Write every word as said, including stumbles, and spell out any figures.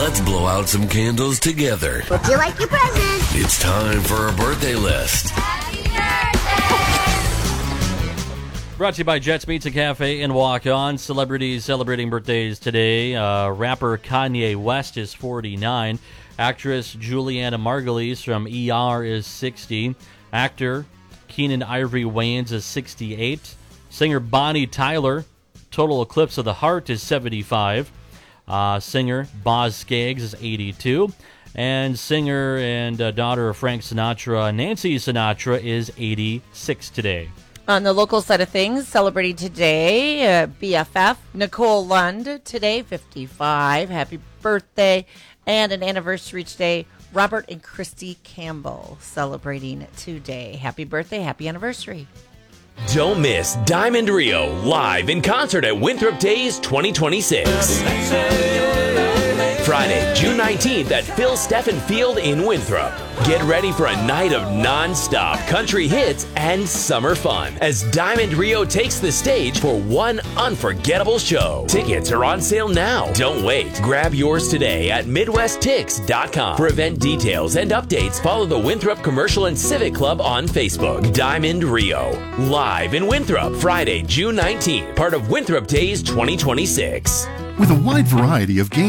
Let's blow out some candles together. Would you like your present? It's time for a birthday list. Brought to you by Jets Pizza Cafe and Walk On. Celebrities celebrating birthdays today. Uh, rapper Kanye West is forty-nine. Actress Juliana Margulies from E R is sixty. Actor Keenan Ivory Wayans is sixty-eight. Singer Bonnie Tyler, Total Eclipse of the Heart, is seventy-five. Uh, singer Boz Scaggs is eighty-two. And singer and uh, daughter of Frank Sinatra, Nancy Sinatra, is eighty-six today. On the local side of things, celebrating today, uh, B F F Nicole Lund today, fifty-five. Happy birthday. And an anniversary today, Robert and Christy Campbell celebrating today. Happy birthday, happy anniversary. Don't miss Diamond Rio live in concert at Winthrop Days twenty twenty-six. Friday, June nineteenth at Phil Steffen Field in Winthrop. Get ready for a night of non-stop country hits and summer fun as Diamond Rio takes the stage for one unforgettable show. Tickets are on sale now. Don't wait. Grab yours today at Midwest Tix dot com. For event details and updates, follow the Winthrop Commercial and Civic Club on Facebook. Diamond Rio, live in Winthrop, Friday, June nineteenth, part of Winthrop Days twenty twenty-six. With a wide variety of games